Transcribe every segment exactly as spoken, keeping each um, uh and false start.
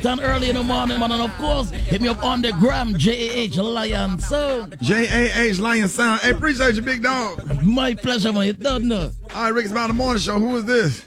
and early in the morning, man. And of course, hit me up on the gram, J A H Lion Sound. J A H Lion Sound. Hey, appreciate you, big dog. My pleasure, man. You don't know. All right, Rick, it's about the morning show. Who is this?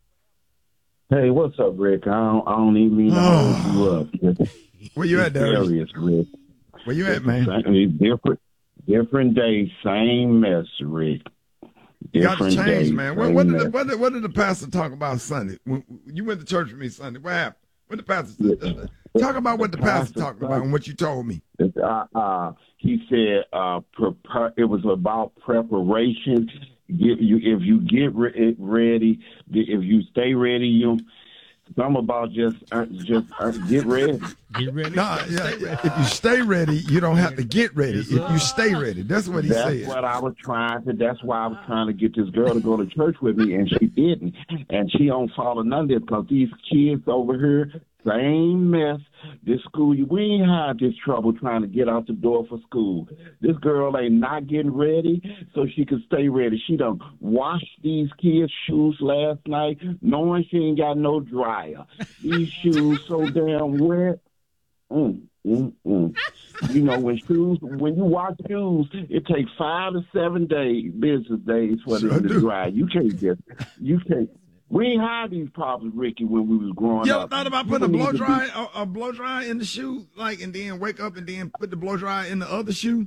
Hey, what's up, Rick? I don't, I don't even mean to hold you up. Where you at, Darius? Serious, Rick. Where you at, man? Different, different day, same mess, Rick. You got to Different change, day, man. What, same what, did the, mess. what, did, what did the pastor talk about Sunday? When, you went to church with me Sunday. What happened? What the pastor uh, talk about? What the pastor talked about and what you told me. Uh, uh, he said uh, prepare, it was about preparation. Get you if you get re- ready, if you stay ready, you. Some about just uh, just uh, get ready. Get ready. Nah, yeah, if you stay ready, you don't have to get ready. If you stay ready, that's what he That's said. what I was trying to. That's why I was trying to get this girl to go to church with me, and she didn't. And she don't follow none of this because these kids over here, same mess. This school, we ain't had this trouble trying to get out the door for school. This girl ain't not getting ready so she can stay ready. She done washed these kids' shoes last night, knowing she ain't got no dryer. These shoes so damn wet. Mm, mm, mm. You know, when shoes, when you wash shoes, it takes five to seven days, business days for Sure them to do. dry. You can't just, you can't. We ain't had these problems, Ricky, when we was growing You up. ever thought about putting a People blow need to dry, a, a blow dry in the shoe, like, and then wake up and then put the blow dry in the other shoe?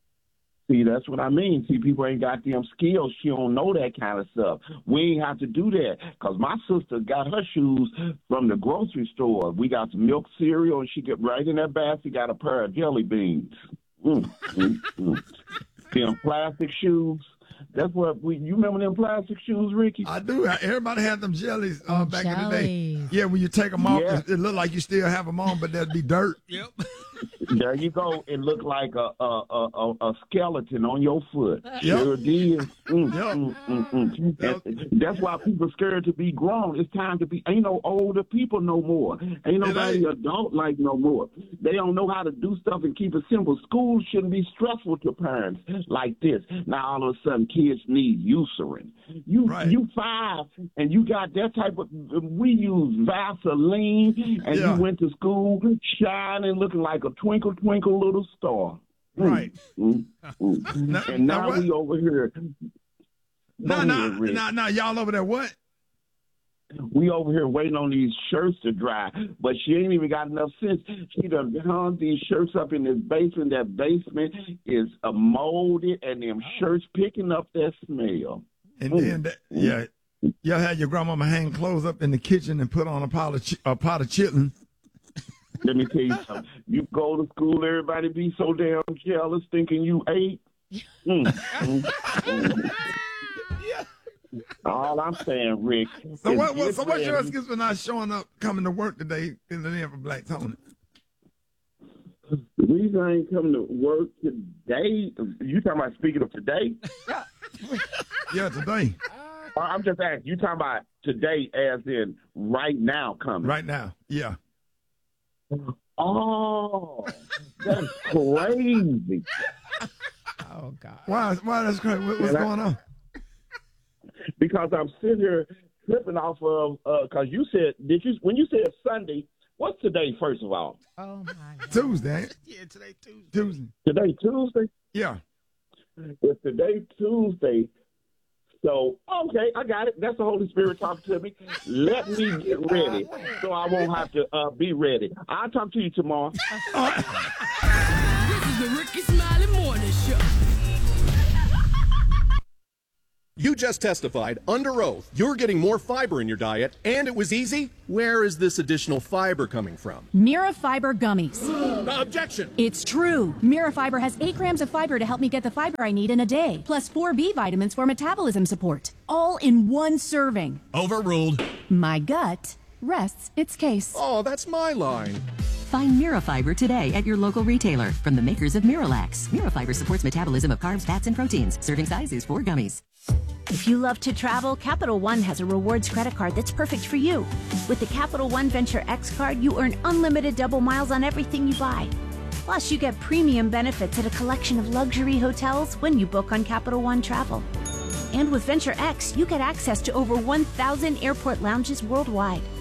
See, that's what I mean. See, people ain't got them skills. She don't know that kind of stuff. We ain't have to do that because my sister got her shoes from the grocery store. We got some milk cereal, and she get right in that basket, got a pair of jelly beans. Mm, mm, mm. Them plastic shoes. That's what we. You remember them plastic shoes, Ricky? I do. Everybody had them jellies uh, Oh, back in the day. jellies. Yeah, when you take them off, Yeah. it, it look like you still have them on, but there'd be dirt. Yep. There you go. It looked like a a, a, a a skeleton on your foot. Yep. Sure did. Mm, Yep. mm, mm, mm. Yep. And that's why people scared to be grown. It's time to be. Ain't no older people no more. Ain't nobody ain't. adult like no more. They don't know how to do stuff and keep it simple. School shouldn't be stressful to parents like this. Now all of a sudden kids need Eucerin. You Right. you five and you got that type of. We use Vaseline and Yeah. you went to school shining, looking like a twinkle twinkle little star. Mm, Right. mm, mm. Now- and now now what? we over here. No, Go no, ahead, Rick. no, no. Y'all over there what? We over here waiting on these shirts to dry, but she ain't even got enough sense. She done hung these shirts up in this basement. That basement is uh, molded, and them shirts picking up that smell. And Mm. then, that, yeah, y'all had your grandmama hang clothes up in the kitchen and put on a pot of, chi- a pot of chitlins. Let me tell you something. You go to school, everybody be so damn jealous, thinking you ate. Mm, mm, mm. All I'm saying, Rick. So is what? what get so what's your ready. excuse for not showing up, coming to work today in the name of Black Tony? The reason I ain't coming to work today, you talking about speaking of today? Yeah, today, Or I'm just asking, you talking about today as in right now coming? right now. Yeah. Oh, that's crazy. Oh, God. Why? Why? That's crazy. What, what's And I- going on? Because I'm sitting here tripping off of, because you said, did you, when you said Sunday, what's today, first of all? Oh, my God. Tuesday. Ain't it? Yeah, today Tuesday. Tuesday. Today, Tuesday? Yeah. It's today, Tuesday. So, okay, I got it. That's the Holy Spirit talking to me. Let me get ready so I won't have to uh, be ready. I'll talk to you tomorrow. This is the Ricky Smiley Morning Show. You just testified under oath you're getting more fiber in your diet, and it was easy. Where is this additional fiber coming from? Mira Fiber Gummies. Uh, objection! It's true. Mira Fiber has eight grams of fiber to help me get the fiber I need in a day, plus four B vitamins for metabolism support, all in one serving. Overruled. My gut rests its case. Oh, that's my line. Find Mirafiber today at your local retailer from the makers of Miralax. Mirafiber supports metabolism of carbs, fats, and proteins. Serving size is four gummies. If you love to travel, Capital One has a rewards credit card that's perfect for you. With the Capital One Venture X card, you earn unlimited double miles on everything you buy. Plus, you get premium benefits at a collection of luxury hotels when you book on Capital One Travel. And with Venture X, you get access to over one thousand airport lounges worldwide.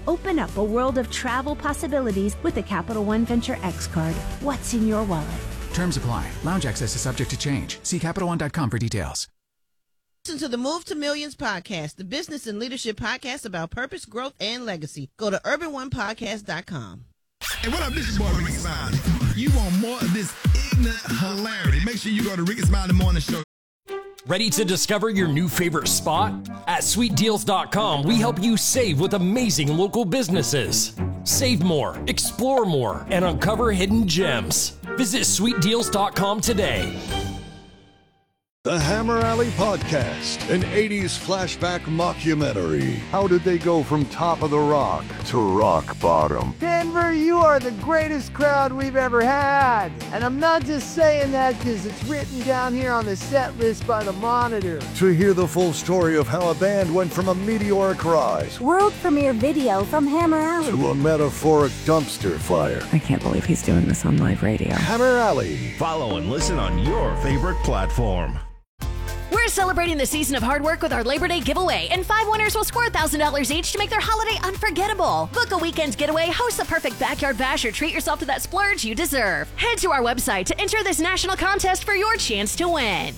Open up a world of travel possibilities with the Capital One Venture X card. What's in your wallet? Terms apply. Lounge access is subject to change. See Capital One dot com for details. Listen to the Move to Millions podcast, the business and leadership podcast about purpose, growth, and legacy. Go to urban one podcast dot com. Hey, what up? This is your boy Ricky Smiley. You want more of this ignorant hilarity? Make sure you go to Ricky Smiley Morning Show. Ready to discover your new favorite spot? At sweet deals dot com, we help you save with amazing local businesses. Save more, explore more, and uncover hidden gems. Visit sweet deals dot com today. The Hammer Alley Podcast, an eighties flashback mockumentary. How did they go from top of the rock to rock bottom? Denver, you are the greatest crowd we've ever had. And I'm not just saying that because it's written down here on the set list by the Monitor. To hear the full story of how a band went from a meteoric rise, world premiere video from Hammer Alley, to a metaphoric dumpster fire. I can't believe he's doing this on live radio. Hammer Alley. Follow and listen on your favorite platform. We're celebrating the season of hard work with our Labor Day giveaway, and five winners will score one thousand dollars each to make their holiday unforgettable. Book a weekend getaway, host the perfect backyard bash, or treat yourself to that splurge you deserve. Head to our website to enter this national contest for your chance to win.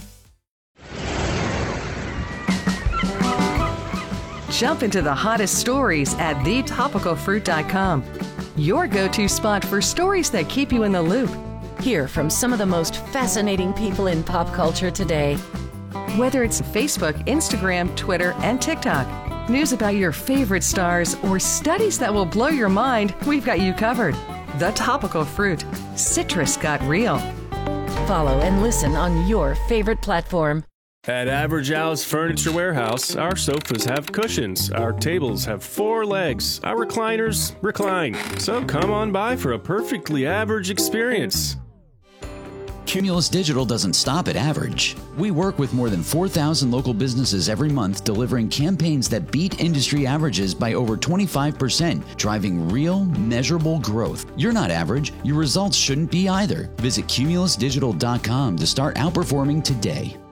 Jump into the hottest stories at the topical fruit dot com. Your go-to spot for stories that keep you in the loop. Hear from some of the most fascinating people in pop culture today. Whether it's Facebook, Instagram, Twitter, and TikTok, news about your favorite stars, or studies that will blow your mind, we've got you covered. The Topical Fruit. Citrus got real. Follow and listen on your favorite platform. At Average Al's Furniture Warehouse, our sofas have cushions, our tables have four legs, our recliners recline. So come on by for a perfectly average experience. Cumulus Digital doesn't stop at average. We work with more than four thousand local businesses every month, delivering campaigns that beat industry averages by over twenty-five percent, driving real, measurable growth. You're not average. Your results shouldn't be either. Visit cumulus digital dot com to start outperforming today.